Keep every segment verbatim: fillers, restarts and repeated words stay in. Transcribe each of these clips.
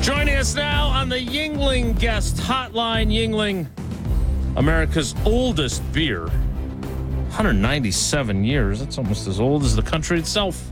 Joining us now on the Yuengling guest hotline. Yuengling, America's oldest beer. one hundred ninety-seven years. That's almost as old as the country itself.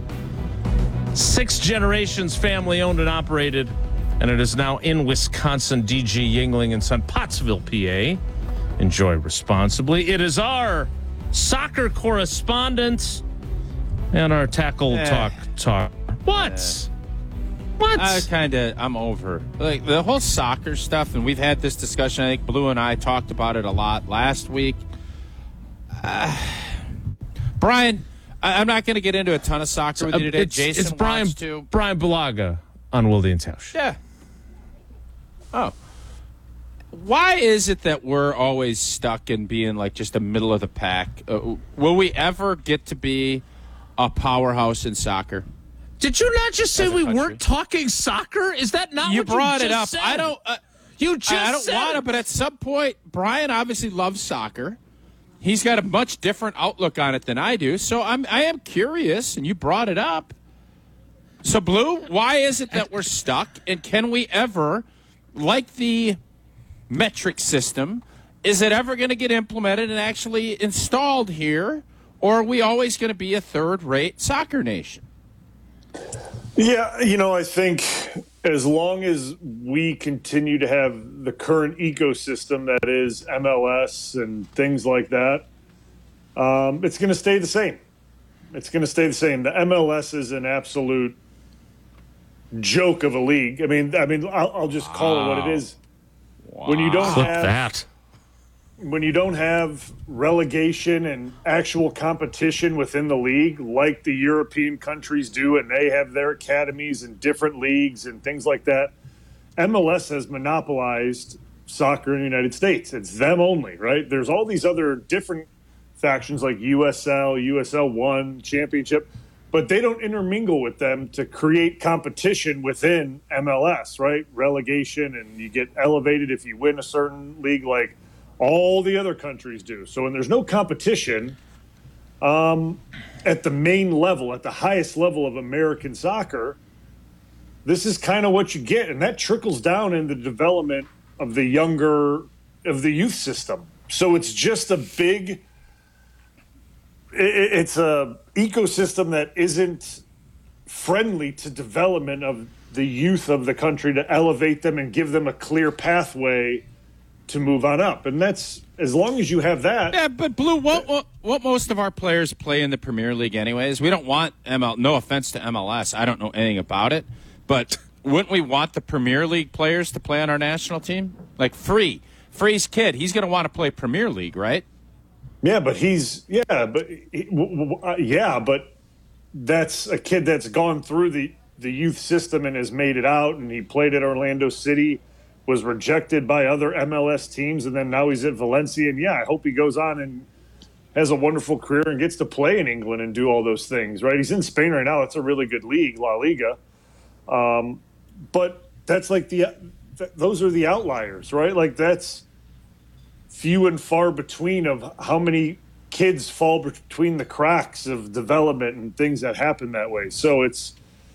Six generations family owned and operated, and it is now in Wisconsin. D G Yuengling and Son, Pottsville, P A. Enjoy responsibly. It is our soccer correspondent and our tackle eh. talk talk. What? Eh. What? I kind of, I'm over like the whole soccer stuff, and we've had this discussion. I think Blue and I talked about it a lot last week. Uh, Brian, I, I'm not going to get into a ton of soccer with you today. It's, Jason it's Brian, wants to. Brian Balaga on Wilde and Tausch. Yeah. Oh. Why is it that we're always stuck in being like just the middle of the pack? Uh, will we ever get to be a powerhouse in soccer? Did you not just say we country. weren't talking soccer? Is that not You what brought you it just up. said? I don't. Uh, You just I, I don't said want to, but at some point, Brian obviously loves soccer. He's got a much different outlook on it than I do. So I'm I am curious, and you brought it up. So, Blue, why is it that we're stuck? And can we ever, like the metric system, is it ever going to get implemented and actually installed here? Or are we always going to be a third-rate soccer nation? Yeah, you know, I think as long as we continue to have the current ecosystem that is M L S and things like that, um, it's going to stay the same. It's going to stay the same. The M L S is an absolute joke of a league. I mean, I mean, I'll, I'll just call wow. it what it is. Wow. When you don't Flip have that. when you don't have relegation and actual competition within the league like the European countries do, and they have their academies and different leagues and things like that, M L S has monopolized soccer in the United States. It's them only, right? There's all these other different factions like U S L, U S L one, Championship, but they don't intermingle with them to create competition within M L S, right? Relegation, and you get elevated if you win a certain league like all the other countries do. So when there's no competition um, at the main level, at the highest level of American soccer, this is kind of what you get. And that trickles down in the development of the younger, of the youth system. So it's just a big, it, it's a ecosystem that isn't friendly to development of the youth of the country, to elevate them and give them a clear pathway to move on up. And that's, as long as you have that. Yeah, but Blue, what, what what most of our players play in the Premier League anyways. We don't want M L, no offense to M L S, I don't know anything about it, but wouldn't we want the Premier League players to play on our national team? Like Free, Free's kid, he's going to want to play Premier League, right? Yeah, but he's, yeah, but, uh, yeah, but that's a kid that's gone through the, the youth system and has made it out, and he played at Orlando City, was rejected by other M L S teams, and then now he's at Valencia. And, yeah, I hope he goes on and has a wonderful career and gets to play in England and do all those things, right? He's in Spain right now. It's a really good league, La Liga. Um, but that's like the th- – those are the outliers, right? Like that's few and far between of how many kids fall between the cracks of development and things that happen that way. So it's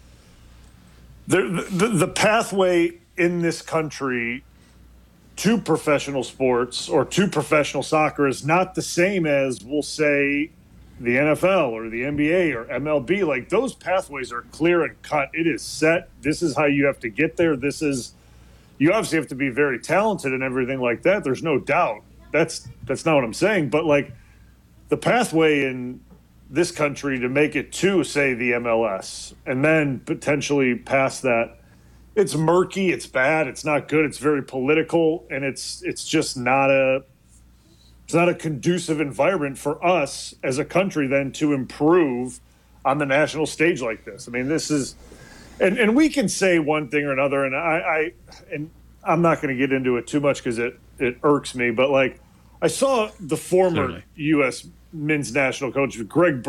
the, the, the pathway – in this country to professional sports or to professional soccer is not the same as, we'll say, the N F L or the N B A or M L B. Like, those pathways are clear and cut. It is set. This is how you have to get there. This is, you obviously have to be very talented and everything like that. There's no doubt. That's that's not what I'm saying. But like the pathway in this country to make it to, say, the M L S and then potentially past that, it's murky, it's bad, it's not good, it's very political, and it's it's just not a it's not a conducive environment for us as a country then to improve on the national stage like this. I mean, this is and, and we can say one thing or another, and I, I and I'm not going to get into it too much because it, it irks me, but like I saw the former Clearly. U S men's national coach, Greg